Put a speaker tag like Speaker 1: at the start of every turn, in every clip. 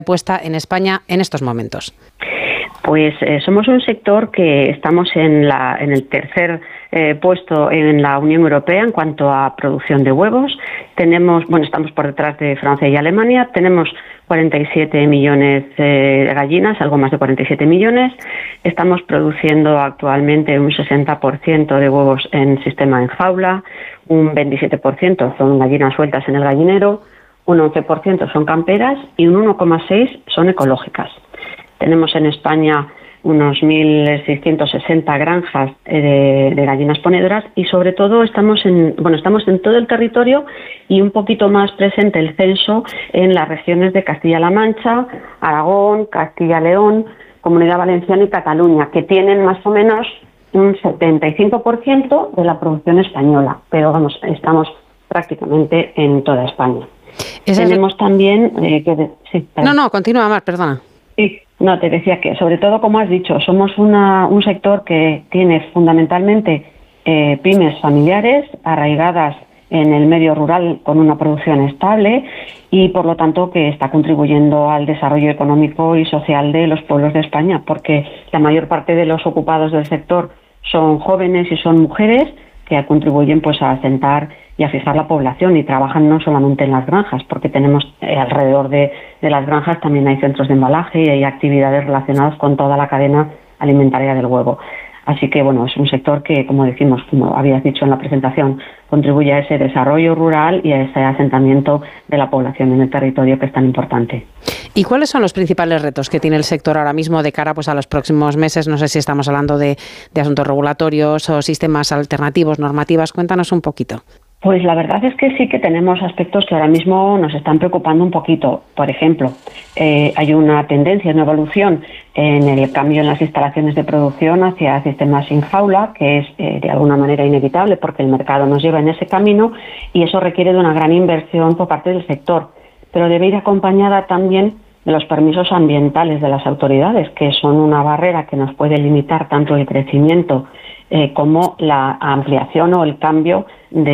Speaker 1: puesta en España en estos momentos?
Speaker 2: Pues somos un sector que estamos en el tercer puesto en la Unión Europea en cuanto a producción de huevos. Estamos por detrás de Francia y Alemania. Tenemos 47 millones de gallinas, algo más de 47 millones. Estamos produciendo actualmente un 60% de huevos en sistema en jaula, un 27% son gallinas sueltas en el gallinero, un 11% son camperas y un 1,6% son ecológicas. Tenemos en España unos 1.660 granjas de gallinas ponedoras y sobre todo estamos en todo el territorio y un poquito más presente el censo en las regiones de Castilla-La Mancha, Aragón, Castilla-León, Comunidad Valenciana y Cataluña, que tienen más o menos un 75% de la producción española, pero estamos prácticamente en toda España. Tenemos también
Speaker 1: continúa, Mar, perdona.
Speaker 2: Sí, no, te decía que, sobre todo, como has dicho, somos un sector que tiene fundamentalmente pymes familiares arraigadas en el medio rural con una producción estable y, por lo tanto, que está contribuyendo al desarrollo económico y social de los pueblos de España, porque la mayor parte de los ocupados del sector son jóvenes y son mujeres que contribuyen pues a asentar y a fijar la población y trabajan no solamente en las granjas, porque tenemos alrededor de las granjas también hay centros de embalaje y hay actividades relacionadas con toda la cadena alimentaria del huevo. Así que, es un sector que, como decimos, como habías dicho en la presentación, contribuye a ese desarrollo rural y a ese asentamiento de la población en el territorio que es tan importante.
Speaker 1: ¿Y cuáles son los principales retos que tiene el sector ahora mismo de cara a los próximos meses? No sé si estamos hablando de asuntos regulatorios o sistemas alternativos, normativas. Cuéntanos un poquito.
Speaker 2: Pues la verdad es que sí que tenemos aspectos que ahora mismo nos están preocupando un poquito. Por ejemplo, hay una tendencia, una evolución en el cambio en las instalaciones de producción hacia sistemas sin jaula, que es de alguna manera inevitable porque el mercado nos lleva en ese camino y eso requiere de una gran inversión por parte del sector. Pero debe ir acompañada también de los permisos ambientales de las autoridades, que son una barrera que nos puede limitar tanto el crecimiento como la ampliación o el cambio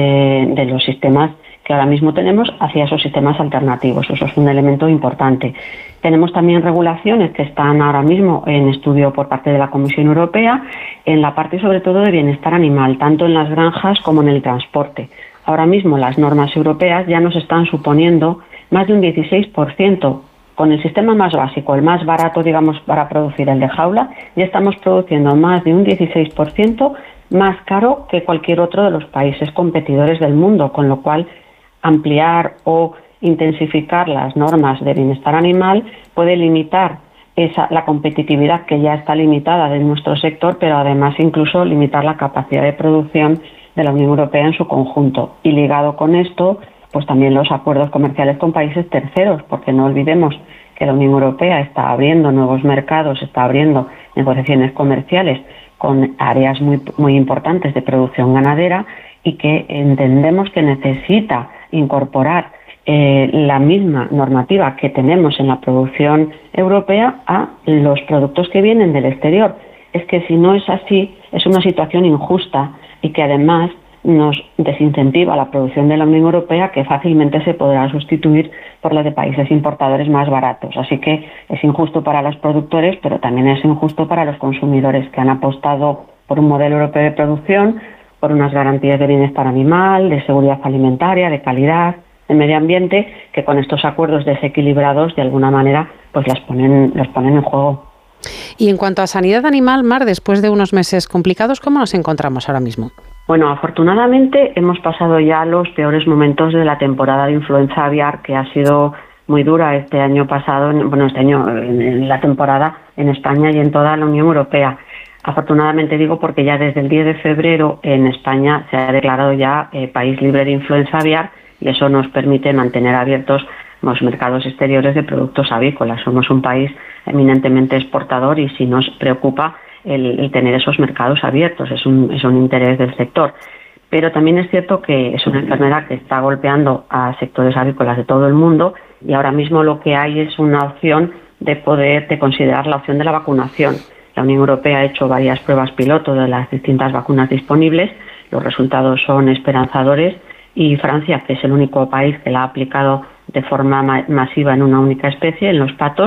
Speaker 2: de los sistemas que ahora mismo tenemos hacia esos sistemas alternativos. Eso es un elemento importante. Tenemos también regulaciones que están ahora mismo en estudio por parte de la Comisión Europea en la parte sobre todo de bienestar animal, tanto en las granjas como en el transporte. Ahora mismo las normas europeas ya nos están suponiendo más de un 16%. Con el sistema más básico, el más barato, digamos, para producir el de jaula, ya estamos produciendo más de un 16% más caro que cualquier otro de los países competidores del mundo, con lo cual ampliar o intensificar las normas de bienestar animal puede limitar la competitividad que ya está limitada de nuestro sector, pero además incluso limitar la capacidad de producción de la Unión Europea en su conjunto. Y ligado con esto, pues también los acuerdos comerciales con países terceros, porque no olvidemos que la Unión Europea está abriendo nuevos mercados, está abriendo negociaciones comerciales con áreas muy importantes de producción ganadera y que entendemos que necesita incorporar la misma normativa que tenemos en la producción europea a los productos que vienen del exterior. Es que si no es así, es una situación injusta y que además nos desincentiva la producción de la Unión Europea, que fácilmente se podrá sustituir por la de países importadores más baratos. Así que es injusto para los productores, pero también es injusto para los consumidores que han apostado por un modelo europeo de producción, por unas garantías de bienestar animal, de seguridad alimentaria, de calidad, de medio ambiente, que con estos acuerdos desequilibrados de alguna manera pues los ponen en juego.
Speaker 1: Y en cuanto a sanidad animal, Mar, después de unos meses complicados, ¿cómo nos encontramos ahora mismo?
Speaker 2: Bueno, afortunadamente hemos pasado ya los peores momentos de la temporada de influenza aviar, que ha sido muy dura este año pasado, en la temporada en España y en toda la Unión Europea. Afortunadamente digo porque ya desde el 10 de febrero en España se ha declarado ya país libre de influenza aviar y eso nos permite mantener abiertos los mercados exteriores de productos avícolas. Somos un país eminentemente exportador y sí nos preocupa el tener esos mercados abiertos, es un interés del sector. Pero también es cierto que es una enfermedad que está golpeando a sectores avícolas de todo el mundo y ahora mismo lo que hay es una opción de considerar la opción de la vacunación. La Unión Europea ha hecho varias pruebas piloto de las distintas vacunas disponibles, los resultados son esperanzadores y Francia, que es el único país que la ha aplicado de forma masiva en una única especie, en los patos,